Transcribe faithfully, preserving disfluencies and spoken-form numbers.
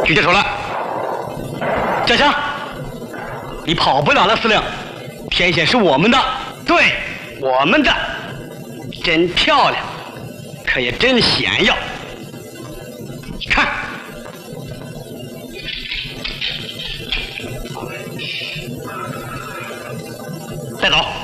举起手来。驾枪！你跑不了了，司令。天险是我们的，对，我们的。真漂亮，可也真险要。看，带走。